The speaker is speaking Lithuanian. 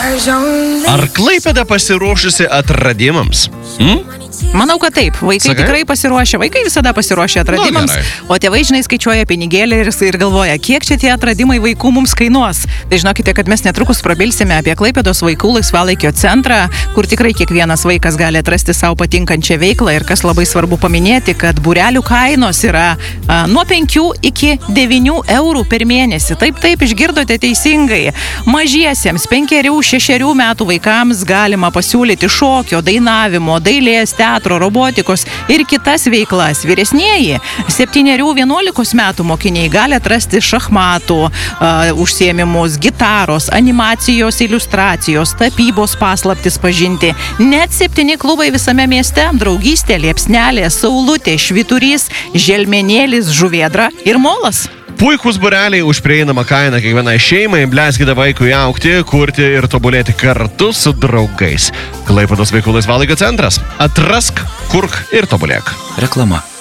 Ar Klaipėda pasiruošusi atradimams? Manau, kad taip. Vaikai tikrai pasiruošia. Vaikai visada pasiruošia atradimams, o tėvai, žinai, skaičiuoja pinigėlį ir galvoja, kiek čia tie atradimai vaikų mums kainuos. Tai žinokite, kad mes netrukus prabilsime apie Klaipėdos vaikų laisvalaikio centrą, kur tikrai kiekvienas vaikas gali atrasti savo patinkančią veiklą ir kas labai svarbu paminėti, kad būrelių kainos yra nuo 5 iki 9 eurų per mėnesį. Taip, išgirdote teisingai. Mažiesiems 5-6 metų vaikams galima pasiūlyti šokio, dainavimo, dailės, teatro, robotikos ir kitas veiklas. Vyresnieji 7-11 metų mokiniai gali atrasti šachmatų užsiėmimus, gitaros, animacijos, iliustracijos, tapybos paslaptis pažinti. Net 7 klubai visame mieste – Draugystė, Liepsnelė, Saulutė, Švyturys, Želmenėlis, Žuvėdra ir Molas. Puikūs būreliai už prieinamą kainą kiekvienai šeimai, leiskite vaikui augti, kurti ir tobulėti kartu su draugais. Klaipėdos vaikų laisvalaikio centras. Atrask, kurk ir tobulėk. Reklama.